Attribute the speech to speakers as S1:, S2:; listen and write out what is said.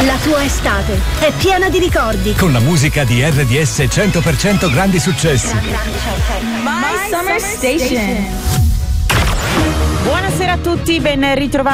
S1: La tua estate è piena di ricordi.
S2: Con la musica di RDS 100% grandi successi.
S3: My Summer Station. Buonasera a tutti, ben ritrovati.